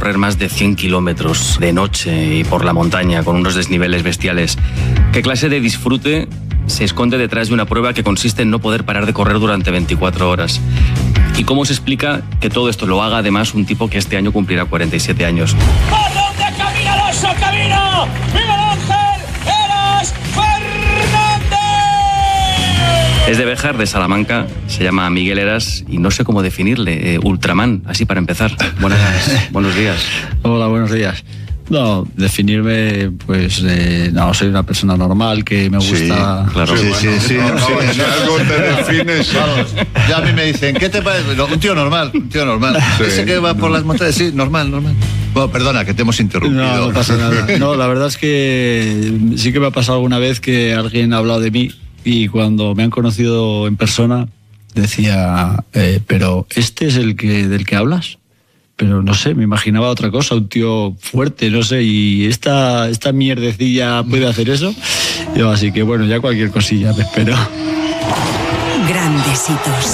correr más de 100 kilómetros de noche y por la montaña con unos desniveles bestiales. ¿Qué clase de disfrute se esconde detrás de una prueba que consiste en no poder parar de correr durante 24 horas? ¿Y cómo se explica que todo esto lo haga además un tipo que este año cumplirá 47 años? ¿Por dónde camina Alonso? ¡Camino! ¡Miguel Ángel Heras Fernández! Es de Béjar, de Salamanca, se llama Miguel Heras y no sé cómo definirle, Ultraman, así para empezar. Buenos días. Hola, buenos días. No, definirme, pues, no, soy una persona normal que me gusta... Sí, claro. Sí. Si algo te defines... Vamos, ya a mí me dicen, ¿qué te parece? Un tío normal. Sí. Ese que va por las montañas, sí, normal. Bueno, perdona, que te hemos interrumpido. No pasa nada. No, la verdad es que sí que me ha pasado alguna vez que alguien ha hablado de mí y cuando me han conocido en persona decía, pero ¿este es el del que hablas? Pero no sé, me imaginaba otra cosa, un tío fuerte, no sé, y esta mierdecilla puede hacer eso. Yo, así que bueno, ya cualquier cosilla me espero. Grandes hitos.